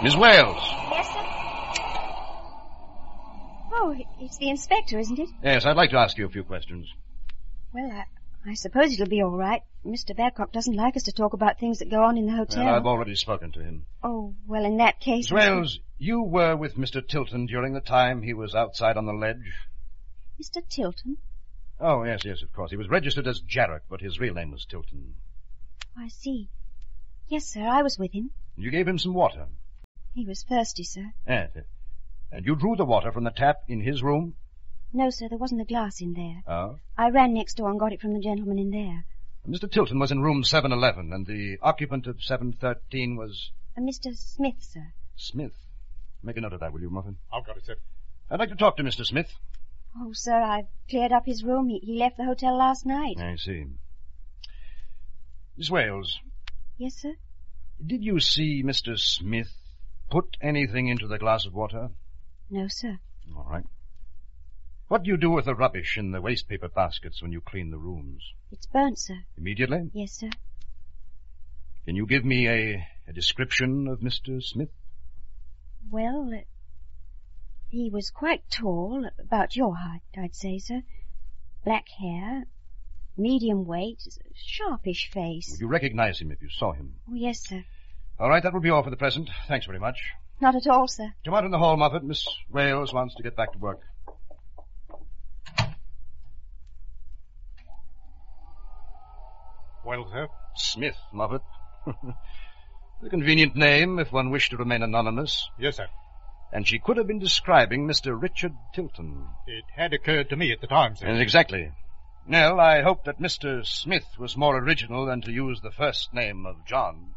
Miss Wales. Yes, sir? Oh, it's the inspector, isn't it? Yes, I'd like to ask you a few questions. Well, I suppose it'll be all right. Mr. Babcock doesn't like us to talk about things that go on in the hotel. Well, I've already spoken to him. Oh, well, in that case... Miss Wales, you were with Mr. Tilton during the time he was outside on the ledge? Mr. Tilton? Oh, yes, of course. He was registered as Jarrett, but his real name was Tilton. I see. Yes, sir, I was with him. You gave him some water? He was thirsty, sir. Yes. And you drew the water from the tap in his room? No, sir, there wasn't a glass in there. Oh? I ran next door and got it from the gentleman in there. Mr. Tilton was in room 711, and the occupant of 713 was... Mr. Smith, sir. Smith? Make a note of that, will you, Muffin? I've got it, sir. I'd like to talk to Mr. Smith. Oh, sir, I've cleared up his room. He left the hotel last night. I see. Miss Wales. Yes, sir? Did you see Mr. Smith put anything into the glass of water? No, sir. All right. What do you do with the rubbish in the waste paper baskets when you clean the rooms? It's burnt, sir. Immediately? Yes, sir. Can you give me a description of Mr. Smith? Well, he was quite tall, about your height, I'd say, sir. Black hair, medium weight, sharpish face. Would you recognize him if you saw him? Oh, yes, sir. All right, that will be all for the present. Thanks very much. Not at all, sir. Come out in the hall, Moffat. Miss Wales wants to get back to work. Well, sir? Smith, Moffat. A convenient name if one wished to remain anonymous. Yes, sir. And she could have been describing Mr. Richard Tilton. It had occurred to me at the time, sir. Exactly. Well, I hope that Mr. Smith was more original than to use the first name of John.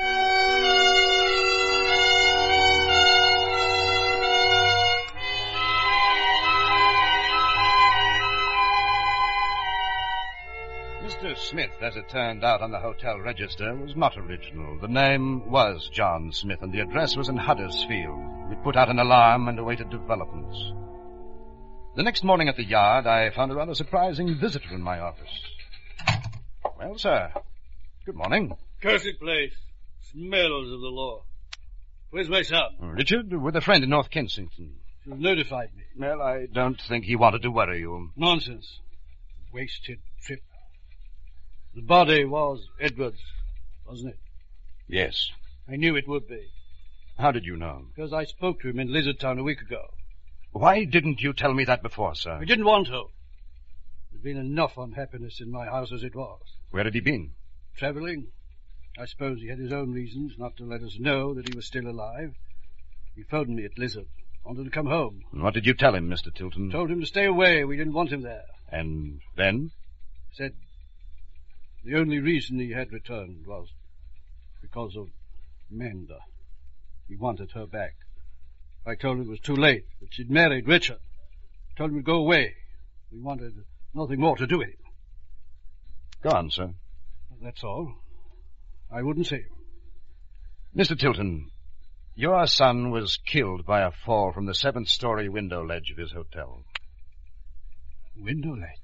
Mr. Smith, as it turned out on the hotel register, was not original. The name was John Smith, and the address was in Huddersfield. We put out an alarm and awaited developments. The next morning at the Yard, I found a rather surprising visitor in my office. Well, sir, good morning. Cursed place. Smells of the law. Where's my son? Richard, with a friend in North Kensington. You've notified me. Well, I don't think he wanted to worry you. Nonsense. Wasted trip. The body was Edward's, wasn't it? Yes. I knew it would be. How did you know? Because I spoke to him in Lizardtown a week ago. Why didn't you tell me that before, sir? I didn't want to. There'd been enough unhappiness in my house as it was. Where had he been? Travelling. I suppose he had his own reasons not to let us know that he was still alive. He phoned me at Lizard. Wanted to come home. And what did you tell him, Mr. Tilton? Told him to stay away. We didn't want him there. And then? Said the only reason he had returned was because of Amanda. He wanted her back. I told him it was too late, that she'd married Richard. Told him to go away. We wanted nothing more to do with him. Go on, sir. That's all. I wouldn't say. Mr. Tilton, your son was killed by a fall from the 7th-story window ledge of his hotel. Window ledge?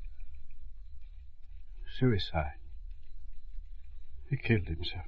Suicide. He killed himself.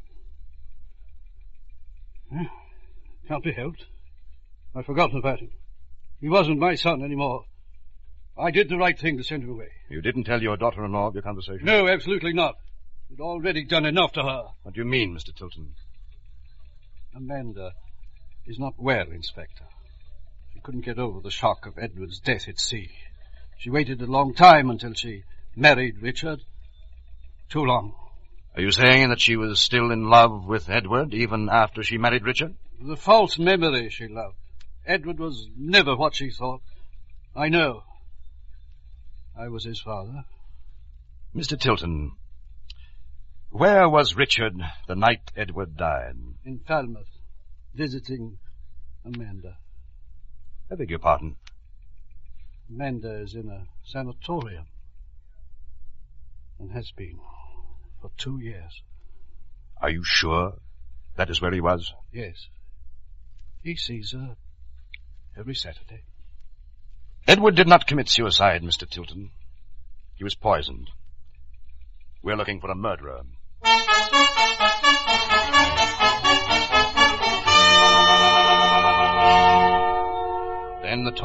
Can't be helped. I've forgotten about him. He wasn't my son anymore. I did the right thing to send him away. You didn't tell your daughter-in-law of your conversation? No, absolutely not. We'd already done enough to her. What do you mean, Mr. Tilton? Amanda is not well, Inspector. She couldn't get over the shock of Edward's death at sea. She waited a long time until she married Richard. Too long. Are you saying that she was still in love with Edward even after she married Richard? The false memory she loved. Edward was never what she thought. I know. I was his father. Mr. Tilton, where was Richard the night Edward died? In Falmouth, visiting Amanda. I beg your pardon. Amanda is in a sanatorium. And has been for 2 years. Are you sure that is where he was? Yes. He sees her every Saturday. Edward did not commit suicide, Mr. Tilton. He was poisoned. We're looking for a murderer.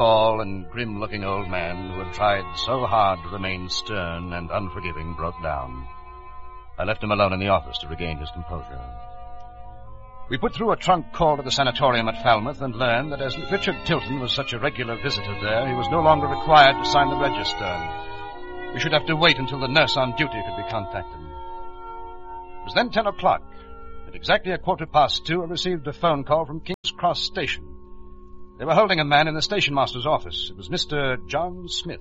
tall and grim-looking old man who had tried so hard to remain stern and unforgiving broke down. I left him alone in the office to regain his composure. We put through a trunk call to the sanatorium at Falmouth and learned that as Richard Tilton was such a regular visitor there, he was no longer required to sign the register. We should have to wait until the nurse on duty could be contacted. It was then 10 o'clock. At exactly 2:15, I received a phone call from King's Cross Station. They were holding a man in the station master's office. It was Mr. John Smith.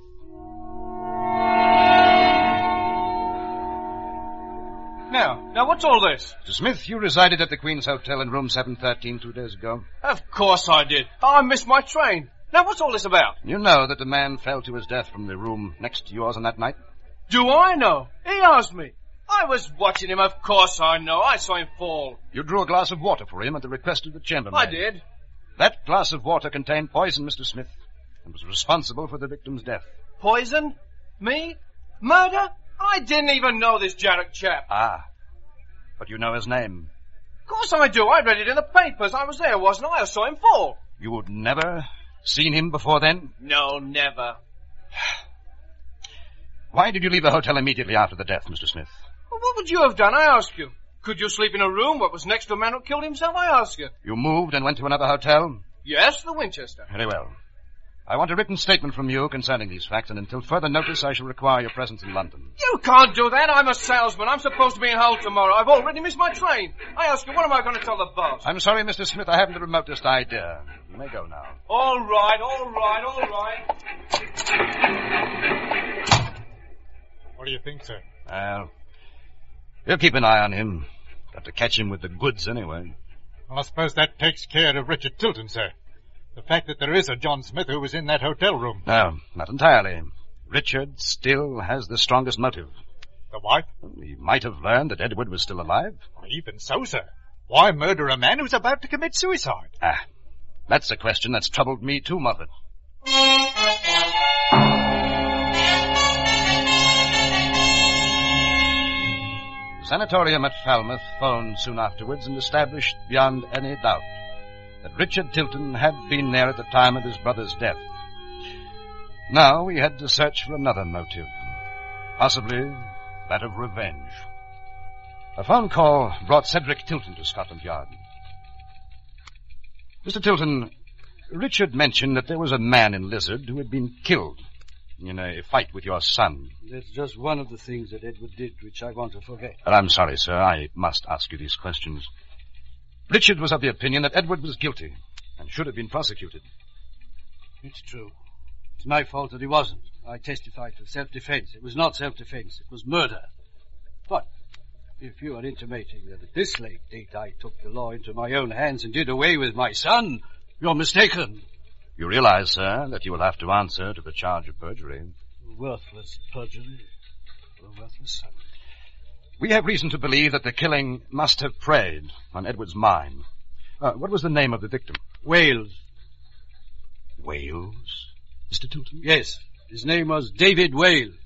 Now, what's all this? Mr. Smith, you resided at the Queen's Hotel in room 713 2 days ago. Of course I did. I missed my train. Now, what's all this about? You know that the man fell to his death from the room next to yours on that night? Do I know? He asked me. I was watching him, of course I know. I saw him fall. You drew a glass of water for him at the request of the chambermaid. I did. That glass of water contained poison, Mr. Smith, and was responsible for the victim's death. Poison? Me? Murder? I didn't even know this Jarrett chap. Ah, but you know his name. Of course I do. I read it in the papers. I was there, wasn't I? I saw him fall. You'd never seen him before then? No, never. Why did you leave the hotel immediately after the death, Mr. Smith? Well, what would you have done, I ask you? Could you sleep in a room what was next to a man who killed himself, I ask you? You moved and went to another hotel? Yes, the Winchester. Very well. I want a written statement from you concerning these facts, and until further notice, I shall require your presence in London. You can't do that. I'm a salesman. I'm supposed to be in Hull tomorrow. I've already missed my train. I ask you, what am I going to tell the boss? I'm sorry, Mr. Smith. I haven't the remotest idea. You may go now. All right. What do you think, sir? Well, we'll keep an eye on him. Got to catch him with the goods anyway. Well, I suppose that takes care of Richard Tilton, sir. The fact that there is a John Smith who was in that hotel room. No, not entirely. Richard still has the strongest motive. The wife? He might have learned that Edward was still alive. Well, even so, sir. Why murder a man who's about to commit suicide? That's a question that's troubled me too, Moffat. The sanatorium at Falmouth phoned soon afterwards and established beyond any doubt that Richard Tilton had been there at the time of his brother's death. Now we had to search for another motive, possibly that of revenge. A phone call brought Cedric Tilton to Scotland Yard. Mr. Tilton, Richard mentioned that there was a man in Lizard who had been killed in a fight with your son. That's just one of the things that Edward did, which I want to forget. I'm sorry, sir. I must ask you these questions. Richard was of the opinion that Edward was guilty and should have been prosecuted. It's true. It's my fault that he wasn't. I testified for self-defense. It was not self-defense. It was murder. But if you are intimating that at this late date I took the law into my own hands and did away with my son, you're mistaken. You realize, sir, that you will have to answer to the charge of perjury. Worthless perjury for a worthless son. We have reason to believe that the killing must have preyed on Edward's mind. What was the name of the victim? Wales. Wales, Mr. Tilton? Yes. His name was David Wales.